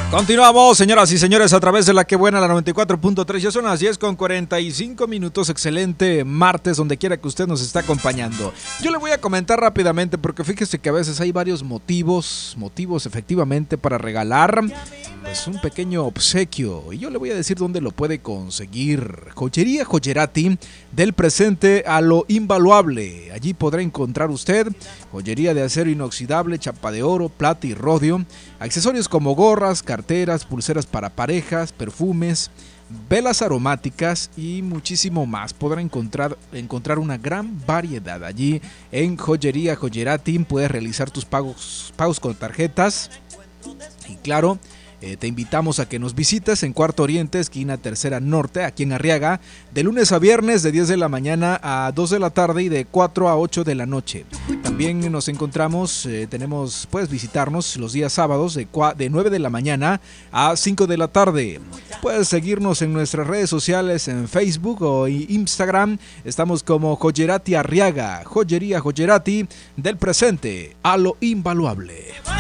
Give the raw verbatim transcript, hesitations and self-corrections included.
Continuamos, señoras y señores, a través de la que buena, la noventa y cuatro punto tres. Ya son las diez con cuarenta y cinco minutos. Excelente martes, donde quiera que usted nos está acompañando. Yo le voy a comentar rápidamente, porque fíjese que a veces hay varios motivos, motivos efectivamente para regalar pues un pequeño obsequio. Y yo le voy a decir dónde lo puede conseguir. Joyería Joyerati, del presente a lo invaluable. Allí podrá encontrar usted joyería de acero inoxidable, chapa de oro, plata y rodio, accesorios como gorras, carteras, pulseras para parejas, perfumes, velas aromáticas y muchísimo más. Podrá encontrar, encontrar una gran variedad allí en Joyería Joyerati. Puedes realizar tus pagos, pagos con tarjetas y claro, Eh, te invitamos a que nos visites en Cuarto Oriente, esquina Tercera Norte, aquí en Arriaga, de lunes a viernes de diez de la mañana a dos de la tarde y de cuatro a ocho de la noche. También nos encontramos, eh, tenemos, puedes visitarnos los días sábados de, de nueve de la mañana a cinco de la tarde. Puedes seguirnos en nuestras redes sociales en Facebook o Instagram. Estamos como Joyerati Arriaga, Joyería Joyerati, del presente a lo invaluable.